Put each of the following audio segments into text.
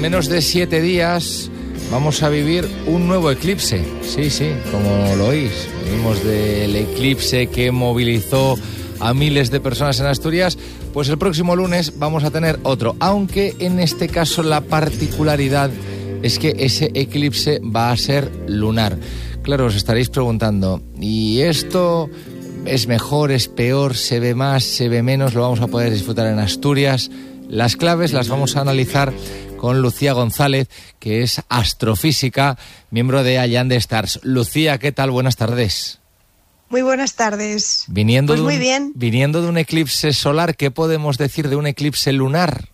menos de 7 días vamos a vivir un nuevo eclipse. Sí, como lo oís. Venimos del eclipse que movilizó a miles de personas en Asturias. Pues el próximo lunes vamos a tener otro, aunque en este caso la particularidad es que ese eclipse va a ser lunar. Claro, os estaréis preguntando, ¿y esto es mejor, es peor, se ve más, se ve menos? Lo vamos a poder disfrutar en Asturias. Las claves las vamos a analizar con Lucía González, que es astrofísica, miembro de Allende Stars. Lucía, ¿qué tal? Buenas tardes. Muy buenas tardes. Viniendo muy bien. Viniendo de un eclipse solar, ¿qué podemos decir de un eclipse lunar?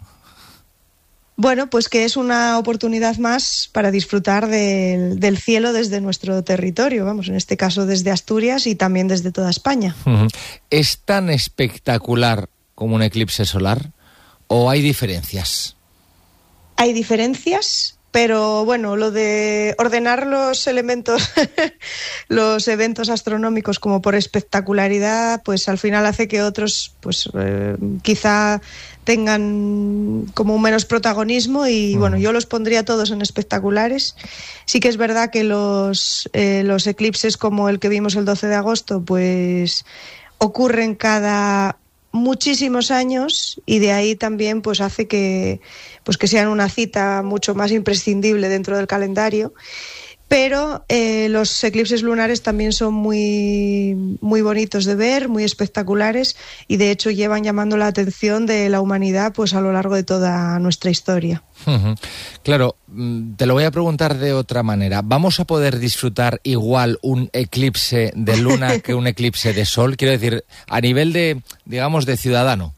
Bueno, pues que es una oportunidad más para disfrutar del cielo desde nuestro territorio, vamos, en este caso desde Asturias y también desde toda España. ¿Es tan espectacular como un eclipse solar o hay diferencias? Hay diferencias, pero bueno, lo de ordenar los elementos, los eventos astronómicos como por espectacularidad, pues al final hace que otros, pues quizá tengan como un menos protagonismo y bueno, yo los pondría todos en espectaculares. Sí que es verdad que los eclipses como el que vimos el 12 de agosto, pues ocurren cada muchísimos años y de ahí también pues hace que sean una cita mucho más imprescindible dentro del calendario. Pero los eclipses lunares también son muy, muy bonitos de ver, muy espectaculares y de hecho llevan llamando la atención de la humanidad pues a lo largo de toda nuestra historia. Claro, te lo voy a preguntar de otra manera. ¿Vamos a poder disfrutar igual un eclipse de luna que un eclipse de sol? Quiero decir, a nivel de, digamos, de ciudadano.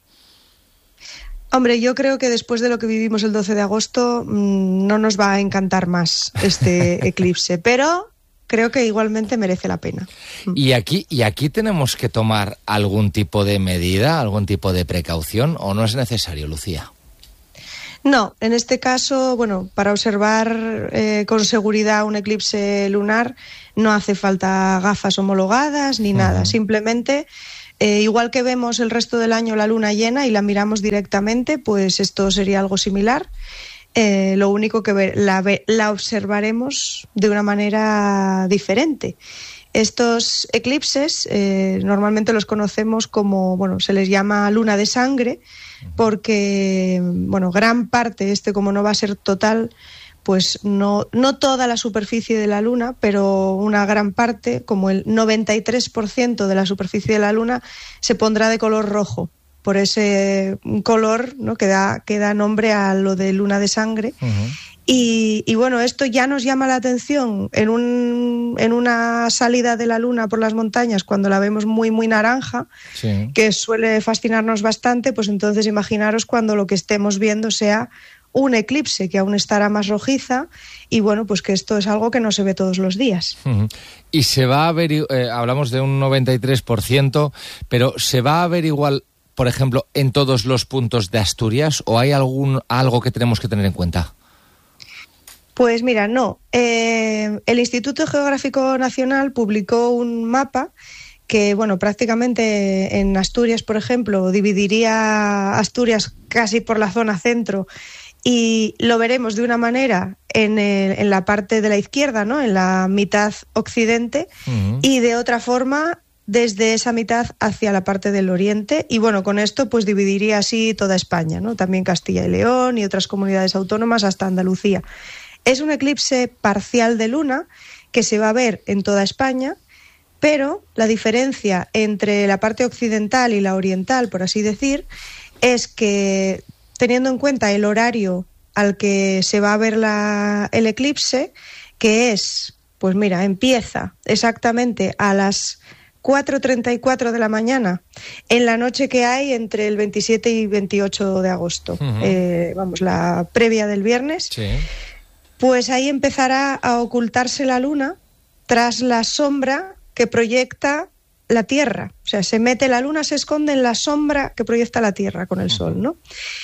Hombre, yo creo que después de lo que vivimos el 12 de agosto no nos va a encantar más este eclipse, pero creo que igualmente merece la pena. ¿Y aquí tenemos que tomar algún tipo de medida, algún tipo de precaución o no es necesario, Lucía? No, en este caso, bueno, para observar con seguridad un eclipse lunar no hace falta gafas homologadas ni nada, simplemente igual que vemos el resto del año la luna llena y la miramos directamente, pues esto sería algo similar. Lo único que la observaremos de una manera diferente. Estos eclipses normalmente los conocemos como, bueno, se les llama luna de sangre, porque, bueno, gran parte, como no va a ser total, pues no toda la superficie de la Luna, pero una gran parte, como el 93% de la superficie de la Luna, se pondrá de color rojo, por ese color, ¿no?, que da nombre a lo de luna de sangre. Y bueno, esto ya nos llama la atención en una salida de la Luna por las montañas cuando la vemos muy, muy naranja, sí, que suele fascinarnos bastante, pues entonces imaginaros cuando lo que estemos viendo sea un eclipse, que aún estará más rojiza, y bueno, pues que esto es algo que no se ve todos los días. Y se va a ver, hablamos de un 93%, pero ¿se va a ver igual, por ejemplo, en todos los puntos de Asturias, o hay algo que tenemos que tener en cuenta? Pues mira, no. El Instituto Geográfico Nacional publicó un mapa que, bueno, prácticamente en Asturias, por ejemplo, dividiría Asturias casi por la zona centro, y lo veremos de una manera en la parte de la izquierda, ¿no?, en la mitad occidente, y de otra forma desde esa mitad hacia la parte del oriente, y bueno, con esto pues dividiría así toda España, ¿no?, también Castilla y León y otras comunidades autónomas hasta Andalucía. Es un eclipse parcial de luna que se va a ver en toda España, pero la diferencia entre la parte occidental y la oriental, por así decir, es que teniendo en cuenta el horario al que se va a ver el eclipse, que es, pues mira, empieza exactamente a las 4:34 de la mañana, en la noche que hay entre el 27 y 28 de agosto, vamos, la previa del viernes, sí, pues ahí empezará a ocultarse la luna tras la sombra que proyecta la Tierra. O sea, la luna se esconde en la sombra que proyecta la Tierra con el Sol, ¿no?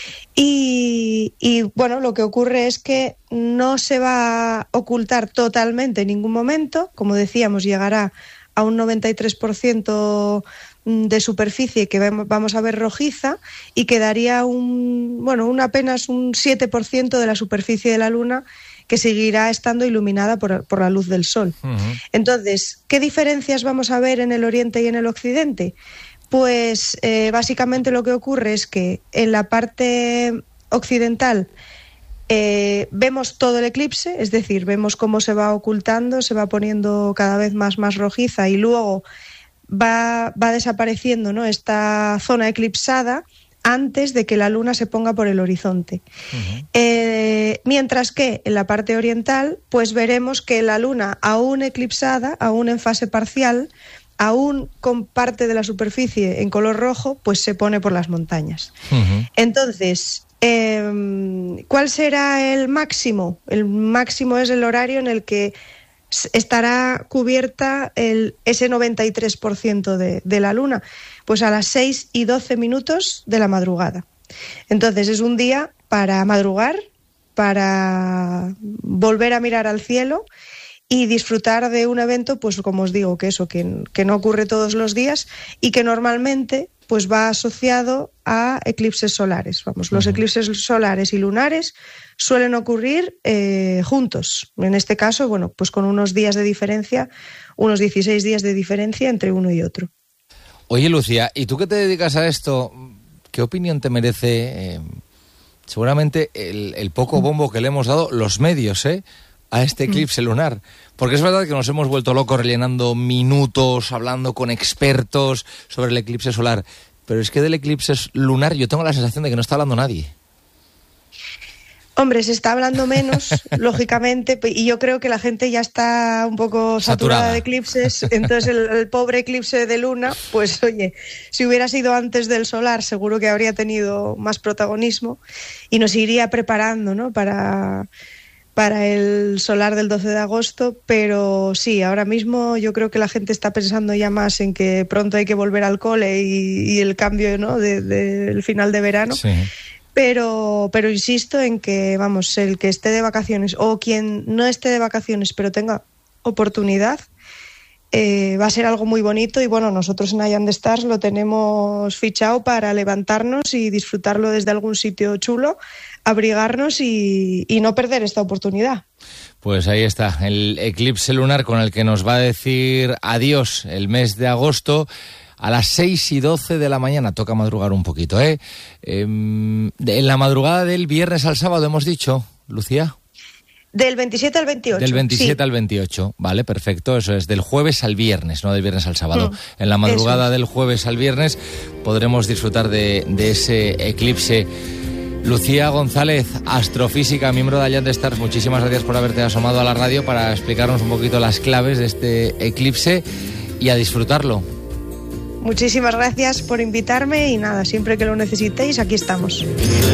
Y bueno, lo que ocurre es que no se va a ocultar totalmente en ningún momento. Como decíamos, llegará a un 93% de superficie que vamos a ver rojiza y quedaría apenas un 7% de la superficie de la Luna que seguirá estando iluminada por la luz del Sol. Uh-huh. Entonces, ¿qué diferencias vamos a ver en el Oriente y en el Occidente? Pues básicamente lo que ocurre es que en la parte occidental vemos todo el eclipse, es decir, vemos cómo se va ocultando, se va poniendo cada vez más rojiza y luego va desapareciendo, ¿no?, esta zona eclipsada antes de que la Luna se ponga por el horizonte. Uh-huh. Mientras que en la parte oriental pues veremos que la Luna, aún eclipsada, aún en fase parcial, aún con parte de la superficie en color rojo, pues se pone por las montañas. Uh-huh. Entonces, ¿cuál será el máximo? El máximo es el horario en el que estará cubierta ese 93% de la Luna, pues a las 6:12 de la madrugada. Entonces es un día para madrugar, para volver a mirar al cielo y disfrutar de un evento, pues como os digo, que no ocurre todos los días y que normalmente pues va asociado a eclipses solares. Los eclipses solares y lunares suelen ocurrir juntos. En este caso, pues con unos días de diferencia, unos 16 días de diferencia entre uno y otro. Oye, Lucía, ¿y tú que te dedicas a esto, qué opinión te merece seguramente el poco bombo que le hemos dado los medios, a este eclipse lunar? Porque es verdad que nos hemos vuelto locos rellenando minutos, hablando con expertos sobre el eclipse solar, pero es que del eclipse lunar yo tengo la sensación de que no está hablando nadie. Hombre, se está hablando menos, lógicamente, y yo creo que la gente ya está un poco saturada de eclipses, entonces el pobre eclipse de luna, pues oye, si hubiera sido antes del solar seguro que habría tenido más protagonismo y nos iría preparando, ¿no?, para el solar del 12 de agosto, pero sí, ahora mismo yo creo que la gente está pensando ya más en que pronto hay que volver al cole y el cambio, ¿no?, del final de verano. Sí. Pero insisto en que, el que esté de vacaciones o quien no esté de vacaciones pero tenga oportunidad, va a ser algo muy bonito y nosotros en Allan de Stars lo tenemos fichado para levantarnos y disfrutarlo desde algún sitio chulo, abrigarnos y no perder esta oportunidad. Pues ahí está, el eclipse lunar con el que nos va a decir adiós el mes de agosto. A las 6:12 de la mañana, toca madrugar un poquito, en la madrugada del viernes al sábado, hemos dicho, Lucía. Del 27 al 28. Del 27 al 28, vale, perfecto, eso es del jueves al viernes, no del viernes al sábado. En la madrugada del jueves al viernes podremos disfrutar de ese eclipse. Lucía González, astrofísica, miembro de Allan de Stars, muchísimas gracias por haberte asomado a la radio para explicarnos un poquito las claves de este eclipse y a disfrutarlo. Muchísimas gracias por invitarme y nada, siempre que lo necesitéis, aquí estamos.